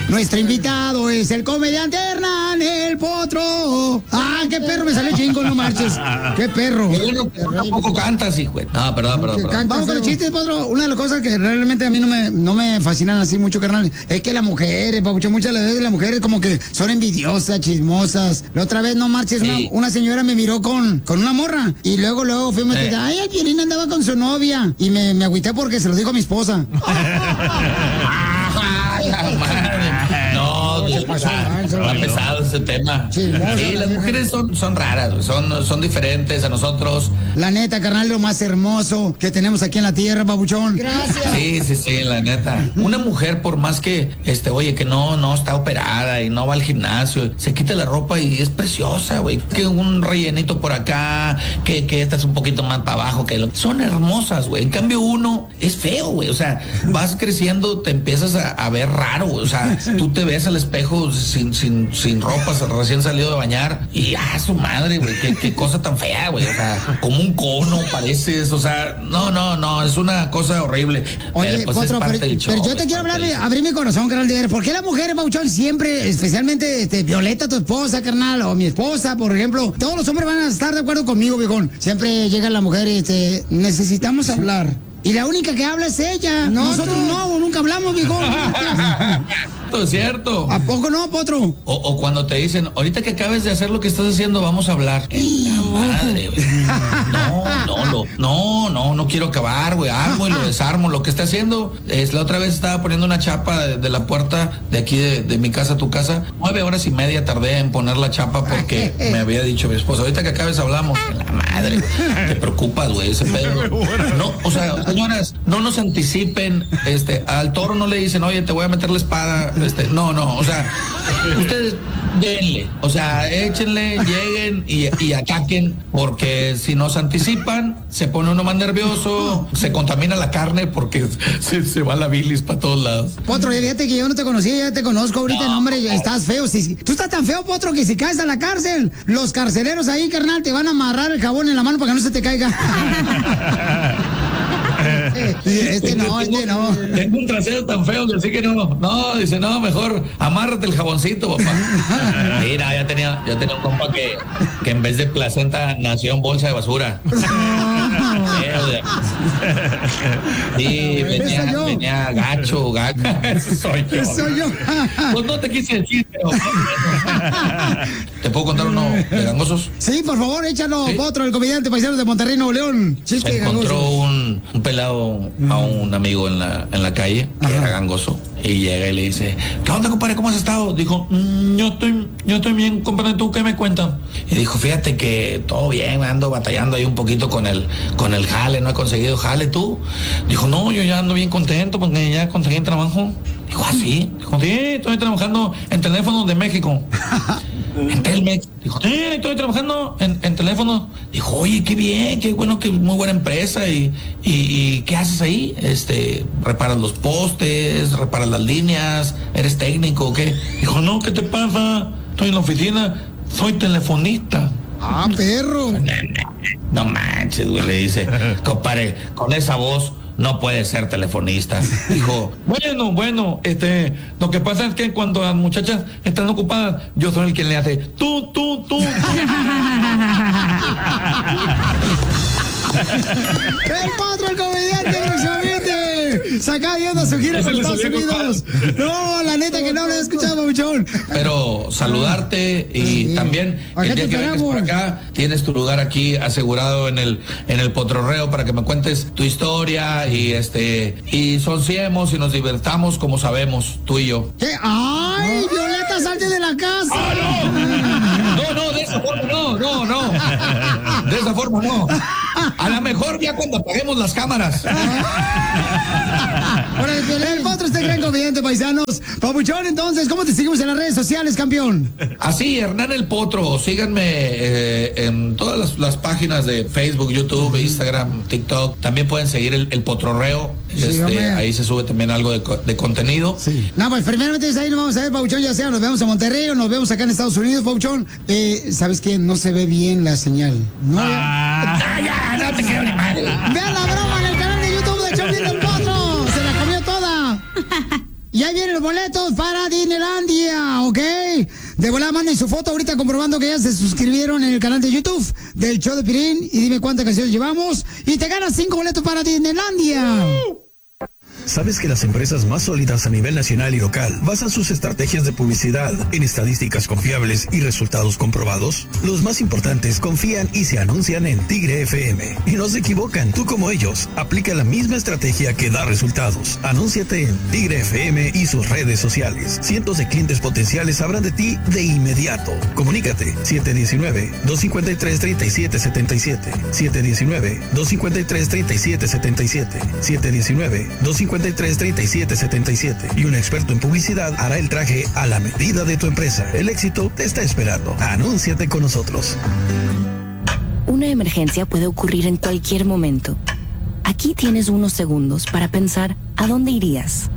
Nuestro invitado es el comediante Hernán el Potro. ¡Ah, qué perro! Me sale chingo, no marches. ¡Qué perro! Bueno, tampoco cantas, hijo. No, perdón. Vamos con los chistes, Potro. Una de las cosas que realmente a mí no me fascinan así mucho, carnal, es que las mujeres, papuchón, muchas veces las mujeres como que son envidiosas, chismosas. La otra vez, no marches, sí. Una señora me miró con una morra y luego fui a meter, ay, el Piolín andaba con su novia y me agüité porque se lo dijo a mi esposa. No, ha pesado ese tema. Sí, las mujeres son raras, son diferentes a nosotros. La neta, carnal, lo más hermoso que tenemos aquí en la tierra, papuchón. Gracias. Sí, la neta. Una mujer, por más que, oye, que no está operada y no va al gimnasio, se quita la ropa y es preciosa, güey. Que un rellenito por acá, que esta es un poquito más para abajo, son hermosas, güey. En cambio, uno es feo, güey. O sea, vas creciendo, te empiezas a ver raro, güey. O sea, tú te ves al espejo sin ropa, recién salido de bañar y su madre, güey, qué cosa tan fea, güey. O sea, como un cono pareces, o sea, no, es una cosa horrible. Oye, pues Potro, pero yo te quiero abrir mi corazón, carnal, de ver, ¿por qué las mujeres, Pauchón, siempre, especialmente Violeta, tu esposa, carnal, o mi esposa, por ejemplo, todos los hombres van a estar de acuerdo conmigo, viejón? Siempre llega la mujer y necesitamos hablar. Y la única que habla es ella. Nosotros nunca hablamos, viejo. Es cierto. ¿A poco no, Potro? O cuando te dicen, ahorita que acabes de hacer lo que estás haciendo, vamos a hablar. ¡La madre, güey! No quiero acabar, güey. Armo y lo desarmo. Lo que está haciendo es, la otra vez estaba poniendo una chapa de la puerta de aquí de mi casa a tu casa. 9 horas y media tardé en poner la chapa porque me había dicho mi esposa, ahorita que acabes hablamos. La madre, te preocupas, güey, ese pedo. No, o sea, señoras, no nos anticipen, al toro no le dicen, oye, te voy a meter la espada, no, o sea, ustedes denle, o sea, échenle, lleguen y ataquen, porque si nos anticipan, se pone uno más nervioso, se contamina la carne porque se va la bilis para todos lados. Potro, fíjate que yo no te conocía, ya te conozco ahorita, no, hombre, estás feo. Tú estás tan feo, Potro, que si caes a la cárcel, los carceleros ahí, carnal, te van a amarrar el jabón en la mano para que no se te caiga. No. Tengo un trasero tan feo que así que no. No, dice, no, mejor amárrate el jaboncito, papá. Mira, ya tenía un compa que en vez de placenta nació en bolsa de basura. Sí, venía gacho. Soy yo. Pues no te quise decir, pero... ¿Te puedo contar uno de gangosos? Sí, por favor, échalo, ¿sí? Potro, el comediante paisano de Monterrey, Nuevo León. Se encontró un pelado a un amigo en la calle, que era gangoso, y llega y le dice, ¿qué onda, compadre? ¿Cómo has estado? Dijo, yo estoy bien, compadre, ¿tú qué me cuentas? Y dijo, fíjate que todo bien, ando batallando ahí un poquito con el jale, no he conseguido jale, ¿tú? Dijo, no, yo ya ando bien contento porque ya conseguí trabajo. Dijo, ¿ah, sí? Dijo, sí, estoy trabajando en teléfonos de México. En Telmex. Dijo, sí, estoy trabajando en teléfonos. Dijo, oye, qué bien, qué bueno, que muy buena empresa. ¿Y qué haces ahí? ¿Reparas los postes? ¿Reparas las líneas? ¿Eres técnico o qué? Dijo, no, ¿qué te pasa? Estoy en la oficina, soy telefonista. Ah, perro. No manches, güey, le dice, compadre, con esa voz no puede ser telefonista. Dijo, bueno, lo que pasa es que cuando las muchachas están ocupadas, yo soy el que le hace tú. El Potro, el comediante, próximamente saca viendo su gira por Estados Unidos. No, la neta que no lo he escuchado, muchón. Pero saludarte y también el día que vengas por acá, tienes tu lugar aquí asegurado en el Potrorreo para que me cuentes tu historia y sonsiemos y nos divertamos como sabemos, tú y yo. ¿Qué? ¡Ay, Violeta, salte de la casa! No, de esa forma no. De esa forma no. A lo mejor ya cuando apaguemos las cámaras. Ahora, el Potro, gran comediante, paisanos. Papuchón, entonces, ¿cómo te seguimos en las redes sociales, campeón? Así, Hernán el Potro. Síganme en todas las páginas de Facebook, YouTube, Instagram, TikTok. También pueden seguir el Potrorreo. Ahí se sube también algo de contenido. Sí. No, pues primeramente ahí nos vamos a ver, Papuchón, ya sea nos vemos en Monterrey o nos vemos acá en Estados Unidos, Papuchón. ¿Sabes qué? No se ve bien la señal. No, no te quiero ni madre. Vean la broma en el canal de YouTube de Choplin del Potro. Se la comió toda. Y ahí vienen los boletos para Disneylandia, ¿ok? De volada manden su foto ahorita comprobando que ya se suscribieron en el canal de YouTube del show de Piolín y dime cuántas canciones llevamos y te ganas 5 boletos para Disneylandia. ¿Sabes que las empresas más sólidas a nivel nacional y local basan sus estrategias de publicidad en estadísticas confiables y resultados comprobados? Los más importantes confían y se anuncian en Tigre FM. Y no se equivocan, tú como ellos, aplica la misma estrategia que da resultados. Anúnciate en Tigre FM y sus redes sociales. Cientos de clientes potenciales sabrán de ti de inmediato. Comunícate 719-253-3777. 719-253-3777. 719-253-3777 y un experto en publicidad hará el traje a la medida de tu empresa. El éxito te está esperando. Anúnciate con nosotros. Una emergencia puede ocurrir en cualquier momento. Aquí tienes unos segundos para pensar ¿a dónde irías?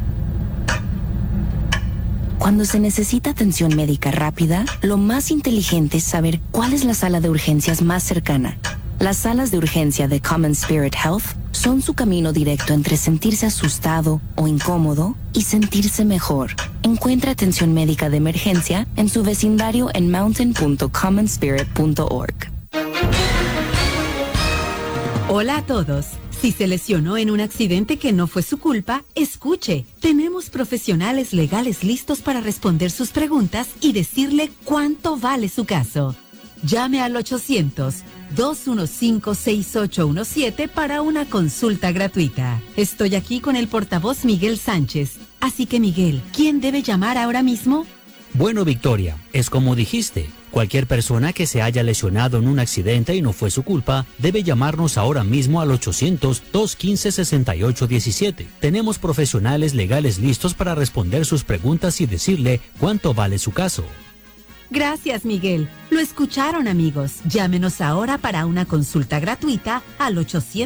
Cuando se necesita atención médica rápida, lo más inteligente es saber cuál es la sala de urgencias más cercana. Las salas de urgencia de Common Spirit Health son su camino directo entre sentirse asustado o incómodo y sentirse mejor. Encuentra atención médica de emergencia en su vecindario en mountain.commonspirit.org. Hola a todos. Si se lesionó en un accidente que no fue su culpa, escuche. Tenemos profesionales legales listos para responder sus preguntas y decirle cuánto vale su caso. Llame al 800-215-6817 para una consulta gratuita. Estoy aquí con el portavoz Miguel Sánchez. Así que Miguel, ¿quién debe llamar ahora mismo? Bueno, Victoria, es como dijiste. Cualquier persona que se haya lesionado en un accidente y no fue su culpa, debe llamarnos ahora mismo al 800-215-6817. Tenemos profesionales legales listos para responder sus preguntas y decirle cuánto vale su caso. Gracias, Miguel. Lo escucharon, amigos. Llámenos ahora para una consulta gratuita al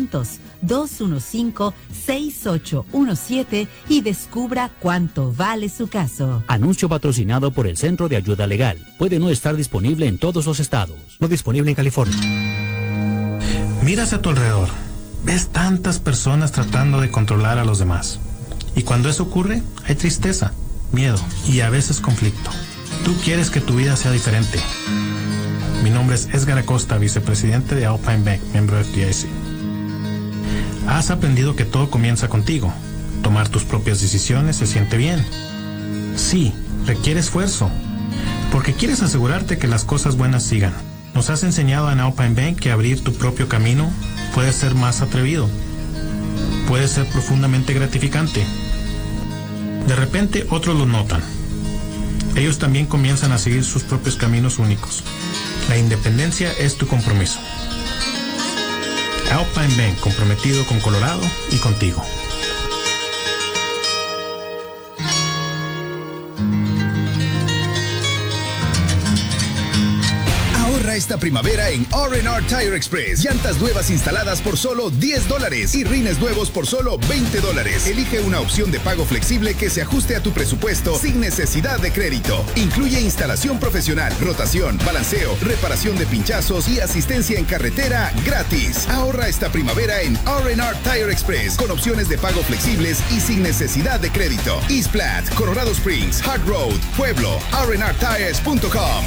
800-215-6817 y descubra cuánto vale su caso. Anuncio patrocinado por el Centro de Ayuda Legal. Puede no estar disponible en todos los estados. No disponible en California. Miras a tu alrededor. Ves tantas personas tratando de controlar a los demás. Y cuando eso ocurre, hay tristeza, miedo y a veces conflicto. Tú quieres que tu vida sea diferente. Mi nombre es Edgar Acosta, vicepresidente de Alpine Bank, miembro de FDIC. Has aprendido que todo comienza contigo. Tomar tus propias decisiones se siente bien. Sí, requiere esfuerzo, porque quieres asegurarte que las cosas buenas sigan. Nos has enseñado en Alpine Bank que abrir tu propio camino puede ser más atrevido. Puede ser profundamente gratificante. De repente otros lo notan. Ellos también comienzan a seguir sus propios caminos únicos. La independencia es tu compromiso. Alpine Bank, comprometido con Colorado y contigo. Esta primavera en R&R Tire Express. Llantas nuevas instaladas por solo $10 y rines nuevos por solo $20. Elige una opción de pago flexible que se ajuste a tu presupuesto sin necesidad de crédito. Incluye instalación profesional, rotación, balanceo, reparación de pinchazos y asistencia en carretera gratis. Ahorra esta primavera en R&R Tire Express con opciones de pago flexibles y sin necesidad de crédito. East Platte, Colorado Springs, Hart Road, Pueblo, rnrtires.com.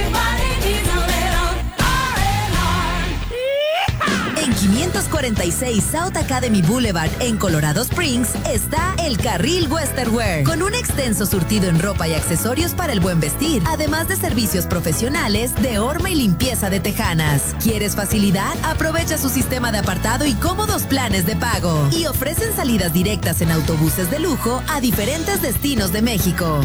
En 546 South Academy Boulevard en Colorado Springs está el Carril Western Wear, con un extenso surtido en ropa y accesorios para el buen vestir, además de servicios profesionales de horma y limpieza de tejanas. ¿Quieres facilidad? Aprovecha su sistema de apartado y cómodos planes de pago. Y ofrecen salidas directas en autobuses de lujo a diferentes destinos de México.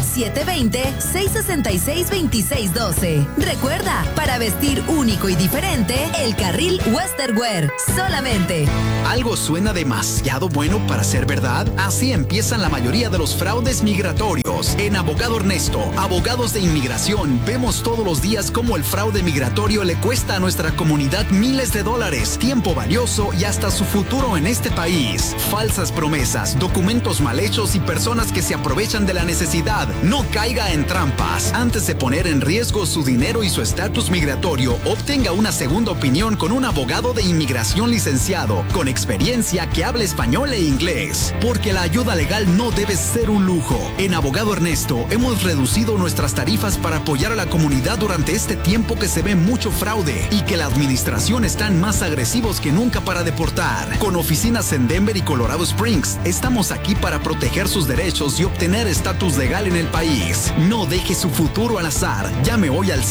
720-666-2612. Recuerda, para vestir único y diferente, el Carril Western Wear. Solamente. ¿Algo suena demasiado bueno para ser verdad? Así empiezan la mayoría de los fraudes migratorios. En Abogado Ernesto, abogados de inmigración, vemos todos los días cómo el fraude migratorio le cuesta a nuestra comunidad miles de dólares, tiempo valioso y hasta su futuro en este país. Falsas promesas, documentos mal hechos y personas que se aprovechan de la necesidad. No caiga en trampas. Antes de poner en riesgo su dinero y su estatus migratorio, obtenga una segunda opinión con un abogado de inmigración inmigración licenciado, con experiencia que habla español e inglés. Porque la ayuda legal no debe ser un lujo. En Abogado Ernesto hemos reducido nuestras tarifas para apoyar a la comunidad durante este tiempo que se ve mucho fraude y que la administración están más agresivos que nunca para deportar. Con oficinas en Denver y Colorado Springs, estamos aquí para proteger sus derechos y obtener estatus legal en el país. No deje su futuro al azar. Llame hoy al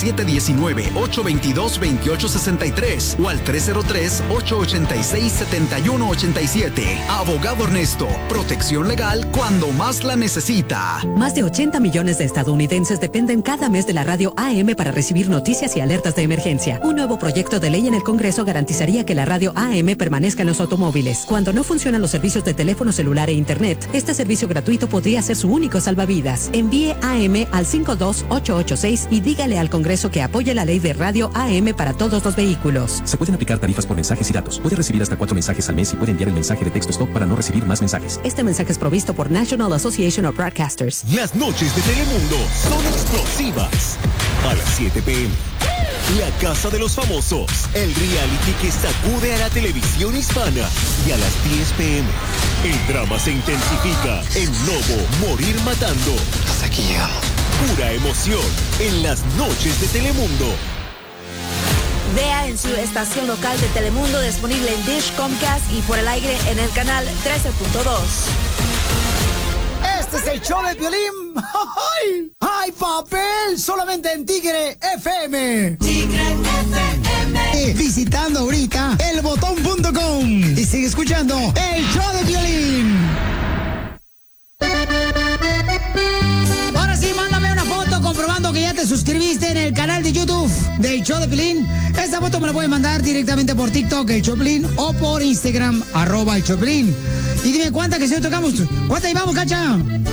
719-822-2863 o al 303-886-7187. Abogado Ernesto, protección legal cuando más la necesita. Más de 80 millones de estadounidenses dependen cada mes de la radio AM para recibir noticias y alertas de emergencia. Un nuevo proyecto de ley en el Congreso garantizaría que la radio AM permanezca en los automóviles. Cuando no funcionan los servicios de teléfono celular e internet, este servicio gratuito podría ser su único salvavidas. Envíe AM al 52886 y dígale al Congreso que apoye la ley de radio AM para todos los vehículos. Se pueden aplicar tarifas por mensajes y datos. Puede recibir hasta 4 mensajes al mes y puede enviar el mensaje de texto stop para no recibir más mensajes. Este mensaje es provisto por National Association of Broadcasters. Las noches de Telemundo son explosivas. A las 7 p.m. La Casa de los Famosos, el reality que sacude a la televisión hispana. Y a las 10 p.m. el drama se intensifica en Lobo, Morir Matando. Hasta aquí llegamos. Pura emoción en las noches de Telemundo. Vea en su estación local de Telemundo, disponible en Dish, Comcast y por el aire en el canal 13.2. Este es el show de Piolín. ¡Ay! ¡Ay, papel! Solamente en Tigre FM. Tigre FM. Visitando ahorita elbotón.com y sigue escuchando el show de Piolín. Ahora sí, mándame una foto comprobando que ya te suscribiste en el canal de YouTube del show de Piolín. Esta foto me la puedes mandar directamente por TikTok, el show de Piolín, o por Instagram, @el show de Piolín. Y dime cuántas que se tocamos. ¿Cuántas llevamos, Cacha?